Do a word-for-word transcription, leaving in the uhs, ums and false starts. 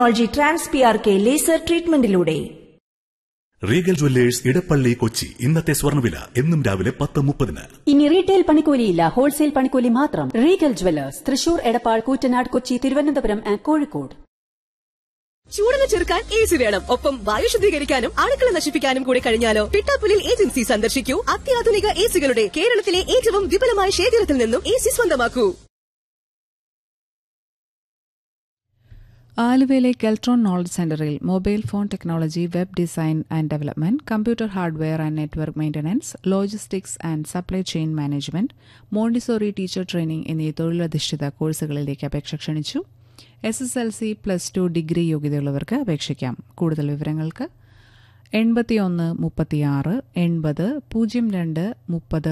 Technology trans P R K laser ട്രീറ്റ്മെന്റിലൂടെ. Regal Jewellers Edappally Kochi. ഇന്നത്തെ സ്വർണ്ണവില എന്നും രാവിലെ പത്ത് മുപ്പതിന്. ഇനി റീറ്റെയിൽ പണിക്കൂലിയില്ല, ഹോൾസെയിൽ പണിക്കൂലി മാത്രം. Regal Jewellers, Thrissur, Edappal, Koottanad, Kochi, Thiruvananthapuram and Kozhikode. ചൂടിനെ ചെറുക്കാൻ എ സി വേണം, ഒപ്പം വായു ശുദ്ധീകരിക്കാനും അണുക്കളെ നശിപ്പിക്കാനും കൂടി കഴിഞ്ഞാലോ? പിട്ടാപ്പുലിൽ ഏജൻസി സന്ദർശിക്കൂ. അത്യാധുനിക എ സികളുടെ കേരളത്തിലെ ഏറ്റവും വിപുലമായ ശേഖരത്തിൽ നിന്നും എ സി സ്വന്തമാക്കൂ. ആലുവയിലെ കെൽട്രോൺ നോളജ് സെന്ററിൽ mobile phone technology, web design and development, computer hardware and network maintenance, logistics and supply chain management, Montessori teacher training എന്നീ തൊഴിലധിഷ്ഠിത കോഴ്സുകളിലേക്ക് അപേക്ഷ ക്ഷണിച്ചു. S S L C, plus two, degree യോഗ്യതയുള്ളവർക്ക് അപേക്ഷിക്കാം. കൂടുതൽ വിവരങ്ങൾക്ക് എൺപത്തിയൊന്ന് മുപ്പത്തിയാറ് എൺപത് പൂജ്യം രണ്ട് മുപ്പത്